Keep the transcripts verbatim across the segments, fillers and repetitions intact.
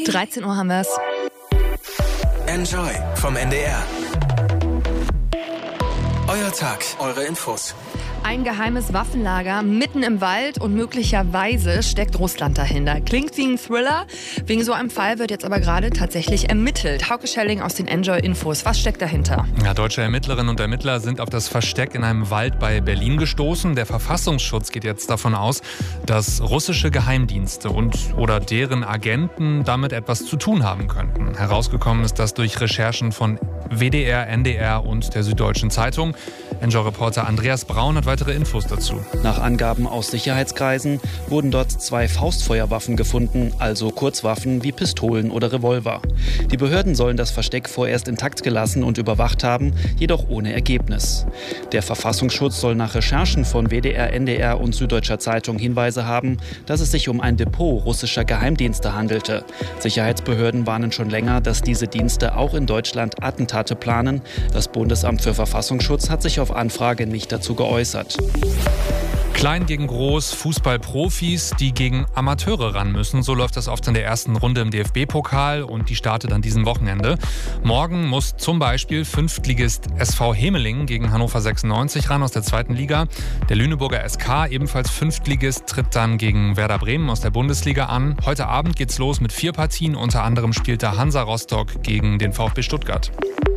dreizehn Uhr haben wir es. Enjoy vom N D R. Euer Tag, eure Infos. Ein geheimes Waffenlager mitten im Wald und möglicherweise steckt Russland dahinter. Klingt wie ein Thriller. Wegen so einem Fall wird jetzt aber gerade tatsächlich ermittelt. Hauke Schelling aus den Enjoy-Infos. Was steckt dahinter? Ja, deutsche Ermittlerinnen und Ermittler sind auf das Versteck in einem Wald bei Berlin gestoßen. Der Verfassungsschutz geht jetzt davon aus, dass russische Geheimdienste und oder deren Agenten damit etwas zu tun haben könnten. Herausgekommen ist das durch Recherchen von W D R, N D R und der Süddeutschen Zeitung. Enjoy-Reporter Andreas Braun hat weitere Infos dazu. Nach Angaben aus Sicherheitskreisen wurden dort zwei Faustfeuerwaffen gefunden, also Kurzwaffen wie Pistolen oder Revolver. Die Behörden sollen das Versteck vorerst intakt gelassen und überwacht haben, jedoch ohne Ergebnis. Der Verfassungsschutz soll nach Recherchen von W D R, N D R und Süddeutscher Zeitung Hinweise haben, dass es sich um ein Depot russischer Geheimdienste handelte. Sicherheitsbehörden warnen schon länger, dass diese Dienste auch in Deutschland Attentate planen. Das Bundesamt für Verfassungsschutz hat sich auf Anfrage nicht dazu geäußert. Klein gegen groß, Fußballprofis, die gegen Amateure ran müssen. So läuft das oft in der ersten Runde im D F B-Pokal und die startet an diesem Wochenende. Morgen muss zum Beispiel Fünftligist S V Hemeling gegen Hannover sechsundneunzig ran aus der zweiten Liga. Der Lüneburger S K, ebenfalls Fünftligist, tritt dann gegen Werder Bremen aus der Bundesliga an. Heute Abend geht's los mit vier Partien. Unter anderem spielt da Hansa Rostock gegen den VfB Stuttgart.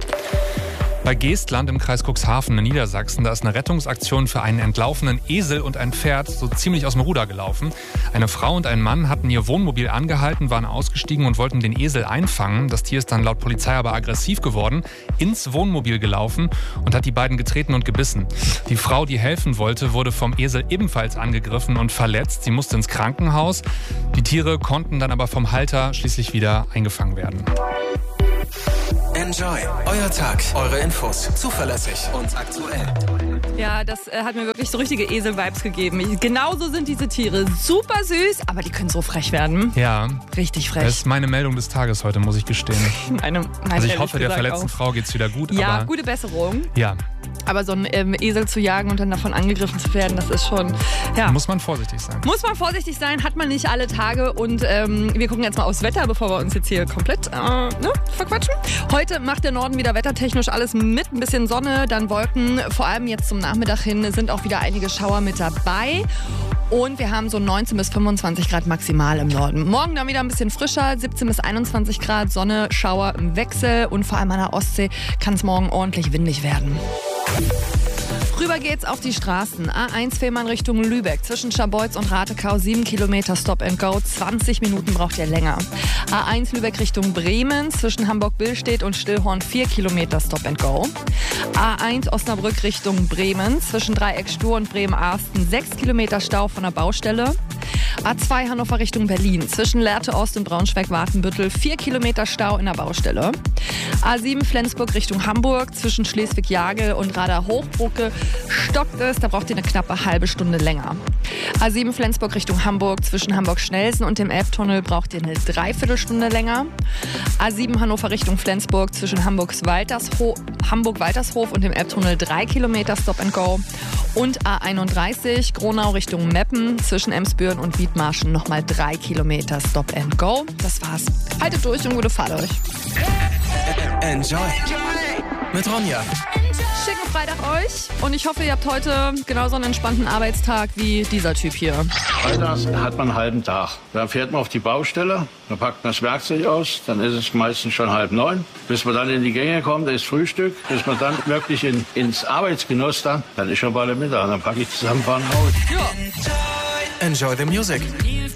Bei Geestland im Kreis Cuxhaven in Niedersachsen, da ist eine Rettungsaktion für einen entlaufenen Esel und ein Pferd so ziemlich aus dem Ruder gelaufen. Eine Frau und ein Mann hatten ihr Wohnmobil angehalten, waren ausgestiegen und wollten den Esel einfangen. Das Tier ist dann laut Polizei aber aggressiv geworden, ins Wohnmobil gelaufen und hat die beiden getreten und gebissen. Die Frau, die helfen wollte, wurde vom Esel ebenfalls angegriffen und verletzt. Sie musste ins Krankenhaus. Die Tiere konnten dann aber vom Halter schließlich wieder eingefangen werden. Enjoy, euer Tag, eure Infos, zuverlässig und aktuell. Ja, das äh, hat mir wirklich so richtige Esel-Vibes gegeben. Genauso sind diese Tiere. Super süß, aber die können so frech werden. Ja. Richtig frech. Das ist meine Meldung des Tages heute, muss ich gestehen. Meine, meine also ich hoffe, der verletzten auch. Frau geht's wieder gut. Ja, aber gute Besserung. Ja. Aber so einen ähm, Esel zu jagen und dann davon angegriffen zu werden, das ist schon, ja. Muss man vorsichtig sein. Muss man vorsichtig sein, hat man nicht alle Tage. Und ähm, wir gucken jetzt mal aufs Wetter, bevor wir uns jetzt hier komplett äh, ne, verquatschen. Heute macht der Norden wieder wettertechnisch alles mit. Ein bisschen Sonne, dann Wolken. Vor allem jetzt zum Nachmittag hin sind auch wieder einige Schauer mit dabei. Und wir haben so neunzehn bis fünfundzwanzig Grad maximal im Norden. Morgen dann wieder ein bisschen frischer, siebzehn bis einundzwanzig Grad, Sonne, Schauer im Wechsel. Und vor allem an der Ostsee kann es morgen ordentlich windig werden. Rüber geht's auf die Straßen. A eins Fehmarn Richtung Lübeck. Zwischen Scharbeutz und Ratekau sieben Kilometer Stop and Go. zwanzig Minuten braucht ihr länger. A eins Lübeck Richtung Bremen. Zwischen Hamburg-Billstedt und Stillhorn vier Kilometer Stop and Go. A eins Osnabrück Richtung Bremen. Zwischen Dreieck-Stur und Bremen-Arsten sechs Kilometer Stau von der Baustelle. A zwei Hannover Richtung Berlin. Zwischen Lehrte Ost und Braunschweig-Wartenbüttel vier Kilometer Stau in der Baustelle. A sieben Flensburg Richtung Hamburg. Zwischen Schleswig-Jagel und Radar-Hochbrücke stockt es. Da braucht ihr eine knappe halbe Stunde länger. A sieben Flensburg Richtung Hamburg. Zwischen Hamburg-Schnelsen und dem Elbtunnel braucht ihr eine Dreiviertelstunde länger. A sieben Hannover Richtung Flensburg. Zwischen Hamburg-Waltershof Hamburg-Waltershof und dem Elbtunnel drei Kilometer Stop and Go. Und A einunddreißig Gronau Richtung Meppen. Zwischen Emsbüren und Wiedmarschen nochmal drei Kilometer Stop and Go. Das war's. Haltet durch und gute Fahrt euch. Enjoy mit Ronja. Schicken Freitag euch und ich hoffe, ihr habt heute genauso einen entspannten Arbeitstag wie dieser Typ hier. Freitags hat man einen halben Tag. Dann fährt man auf die Baustelle, dann packt man das Werkzeug aus, dann ist es meistens schon halb neun. Bis man dann in die Gänge kommt, da ist Frühstück. Bis man dann wirklich in, ins Arbeitsgenuss dann, dann ist schon bald Mittag. Dann packe ich zusammenfahren raus. Ja. Enjoy the music.